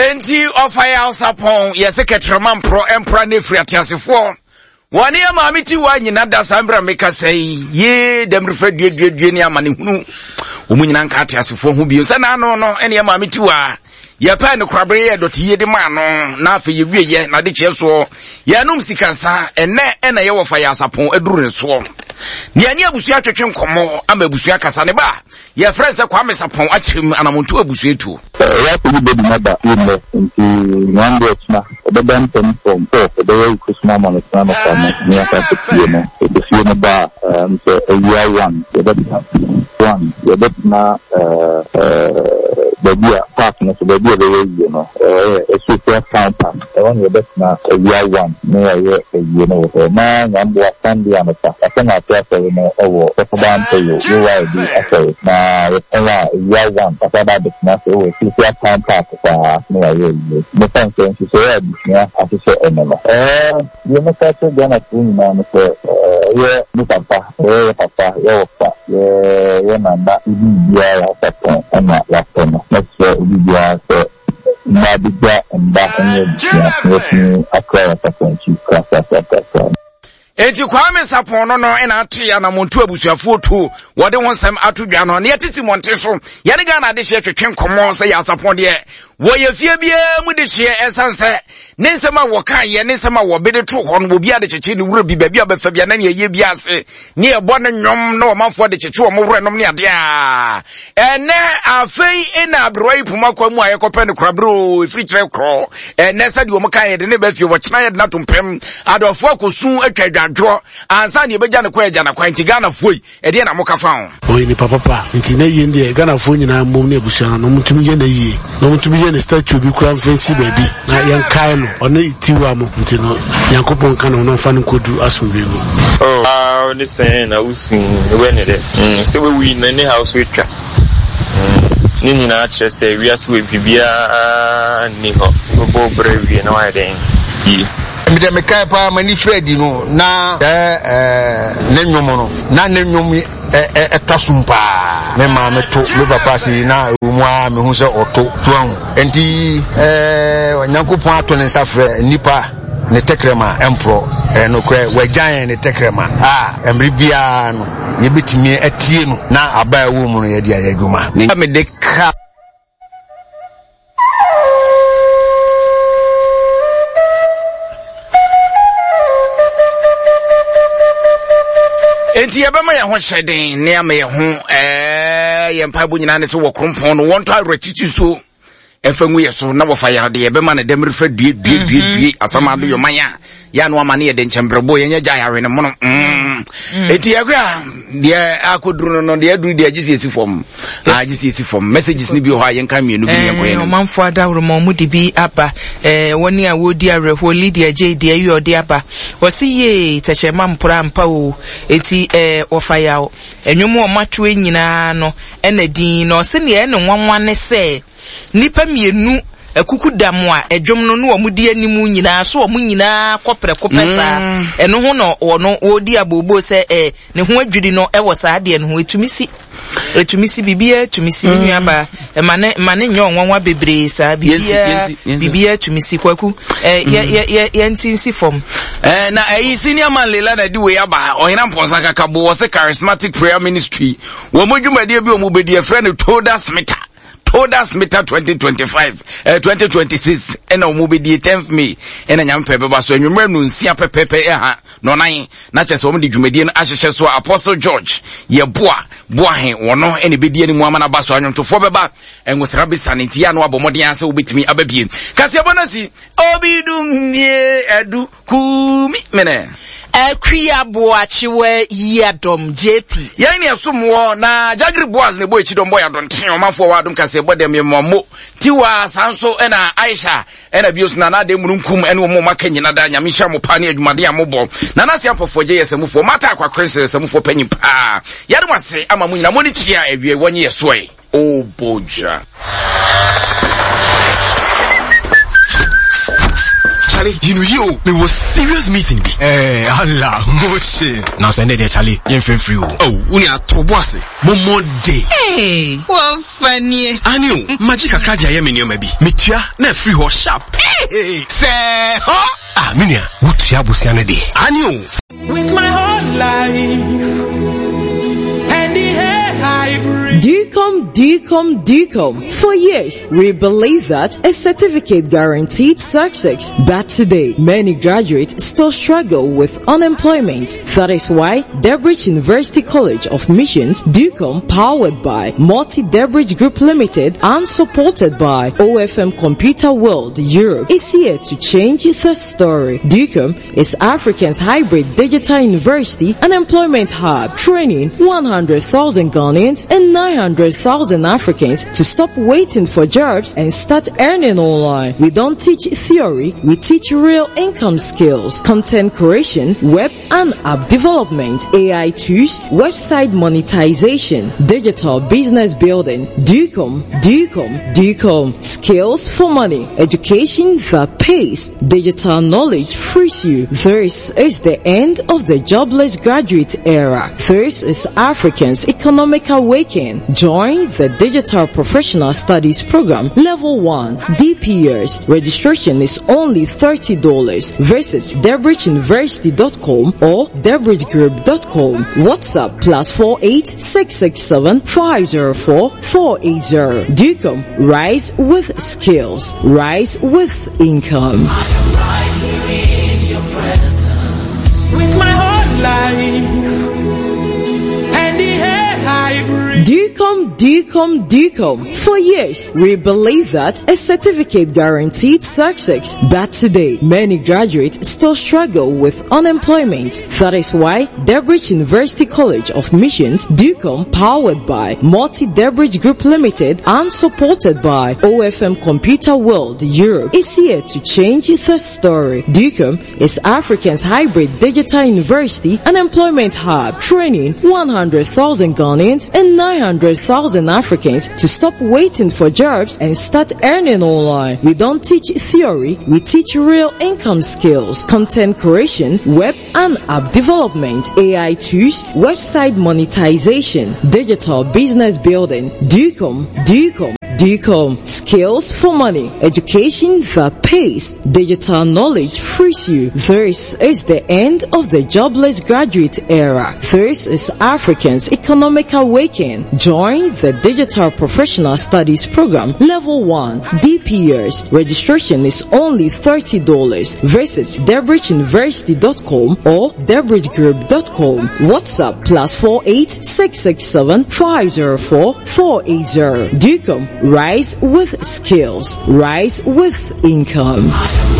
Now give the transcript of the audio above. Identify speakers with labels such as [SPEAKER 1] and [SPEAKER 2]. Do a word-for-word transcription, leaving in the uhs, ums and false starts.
[SPEAKER 1] Enti of fire sapon ye secretary pro empra ne friatiasefo wani ya mamiti wa nyina da sambra meka sei ye dem refa due due due ni amane hunu omunyina nka atiasefo ho bi se na no no ene ya mamiti wa ye pa ne krabre ye doti ye de ma no na afa ye wie ye na de cheso ye num sikansa ene ene ye wo fire sapon eduru ne so ni ani abusu atwetwe nkomo ama abusu akasa ne ba ye friend se kwa mesapon achim anamontu abusu etu
[SPEAKER 2] ya ko be di mada ile nti nyande na obedan tem from so the way Christmas man is na for me ni aka tie no the few no ba um so a year one the one the na uh the year partner so the year the you know uh a super counter the one the na a year one no year you know na nyambo afandi amata afana after no owo ofoban to you you are the after na a year one after that na so we super counter for no year the sense is so yeah after enema eh you know that the na tun na no eh ni papa eh papa yo papa eh yo na na ibi ya ya papa ana la pona let's ibi ya so na bigya mba enye ya akra papa chi kasa kasa.
[SPEAKER 1] Enti Kwame Sapon no no ena atu ya na montu abusuafo tu wode wonsam atudwa no ne yetisi monte so ye ne ga na de hye twetwe nkomo se ya Sapon de wo ye fie bia mu de hye esanse ne nsema wo kan ye ne nsema wo bede to ho no obi ade cheche ne wura bi ba bia ba fa bia na ne ye bia ase ne ye bo ne nwom na o manfo de cheche o mo wura nom ne ade a ene afei ena abroi puma kwa mu ayekope ne krabro free tre kro ene sa de o mo kan ye de ne ba fie wo chena ye na tompem adofo akosun atwa dwo ansa ne beja ne kwa eja na kwa ntigana foi e de na mo ka fa ho
[SPEAKER 3] oyi ni papa pa nti na ye ndi Ghana fo nyina mom ne ebusuana no mutumi ye na yie no mutumi ye ne statue bi kura fancy baby na yan kai no ono itiwa mo nti no yankopon kan no fa no kodu asombe no
[SPEAKER 4] oh ah ni sen na usun we ne de mm se we wi na ne house we twa ni ni na che se wi aso we bibia ni ho go bre wi na wa den yi
[SPEAKER 5] mi de me kai pa mani Freddy no na eh eh ne nwomo no na ne nwomo eh eh tasumpa me ma me to me papa si na umu a me hu se oto to an enti eh wanyankopon ato ne safre nipa ne tekrema empro eh no kwe wajan ne tekrema ah emri bia no ye betimi atie no na aba ewo mu no ye dia ye guma
[SPEAKER 1] me de ka enti yebema ya ho hyeden ne ama ye ho eh ye mpa bo nyina ne se wo krompon no wonto awretitu so efangu ye so na wo fa ya de yebema ne demre fa due due due due asama do yo manya ya no ama ne ye de nchembrebo ye nya ja ya we ne mono mm enti yagra de akoduru no no de aduru de agisi esi fom agisi esi fom messages ni bi ho ayen kan mienu bi ne koye no
[SPEAKER 6] manfo adawro mo mu di bi apa eh woni a wodi arehwo Lydia J de ayi odi apa wosi ye techema mpra mpa o eti eh ofaya o enwumu o matwe nyina no ena din no se ne ene nwanwa ne se nipa mienu ekuku damu a edwom no no omudi animu nyina so omu nyina kopre kopesa eno ho no ono odi abobo se eh ne ho adwiri no ewo saa de no ho etumisi etumisi bibia tumisi nyu aba emane mane nyo nwanwa bebre saa bibia bibia tumisi kwaku eh ye ye ye ntinsi form
[SPEAKER 1] eh na eh senior man lela na di we aba oyina mponsa kakabo wo se charismatic prayer ministry wo modwumade bi wo mo bedi e friend Toda Smita Toda Smita twenty twenty-five uh, twenty twenty-six ena omo be di tenth May ena nyampe beba so enwumre no nsia pepepe e ha no nan na chese omo di dwumadie no ahyehye so Apostle George ye boa boa he wono ene be di ani mu amana ba so anwonto beba enwosra be saniti ya no abomode ase obetimi ababie kase bonasi obidum ye edu kumi mene
[SPEAKER 6] Ekria boachiwe yadom J P
[SPEAKER 1] yani asumwo na Jagri Boaz ne boy chidom boy adon tin o manfo wa adom kase bodem ye momo tiwa sanso ena Aisha ena bios na na de mununkum ene mo makanyina da nyame hya mo pa ne adwumade amobɔ na na sia pofo je yesamufo mata akwa Chris yesamufo panyi pa yare wase ama munyina monitia ewie wonye yesoe o boja
[SPEAKER 7] Charlie, you know you there was serious meeting be. Eh, Allah, Moshe. Now send it there, Charlie. You feel free. Oh, we are to boss. Momo day.
[SPEAKER 6] Hey, what funny.
[SPEAKER 7] I knew magic akaja yemi maybe. Mitia na free ho sharp. Hey, say huh? Ah, minia. What ya busiane day? I knew.
[SPEAKER 8] With my whole life and the air I breathe.
[SPEAKER 9] Ducom, Ducom, Ducom. For years, we believe that a certificate guaranteed success. But today, many graduates still struggle with unemployment. That is why Debridge University College of Missions, Ducom, powered by Multi-Debridge Group Limited and supported by O F M Computer World Europe, is here to change the story. Ducom is Africa's hybrid digital university and employment hub, training one hundred thousand Ghanaians and nine hundred thousand Africans to stop waiting for jobs and start earning online. We don't teach theory, we teach real income skills, content creation, web and app development, A I tools, website monetization, digital business building. Ducom, Ducom, Ducom. Skills for money, education that pays, digital knowledge frees you. This is the end of the jobless graduate era. This is Africans' economic awakening. Join the Digital Professional Studies Program Level one D P S. Registration is only thirty dollars. Visit debridge university dot com or debridge group dot com. WhatsApp plus four eight six six seven five zero four four eight zero. Ducom, rise with skills, rise with income.
[SPEAKER 8] With my whole life and the air I breathe.
[SPEAKER 9] Ducom, Ducom, Ducom. For years, we believe that a certificate guaranteed success. But today, many graduates still struggle with unemployment. That is why Debridge University College of Missions, Ducom, powered by Multi-Debridge Group Limited and supported by O F M Computer World Europe, is here to change the story. Ducom is Africa's hybrid digital university and employment hub, training one hundred thousand Ghanaians and nine hundred thousand Africans to stop waiting for jobs and start earning online. We don't teach theory, we teach real income skills, content creation, web and app development, A I tools, website monetization, digital business building. Ducom, Ducom, Ducom. Skills for money, education that pays, digital knowledge frees you. This is the end of the jobless graduate era. This is Africans' economic awakening. Join the Digital Professional Studies Program Level one D P S. Registration is only thirty dollars. Visit debridge university dot com or debridge group dot com. WhatsApp plus four eight six six seven five zero four four eight zero. Ducom, rise with skills, rise with income.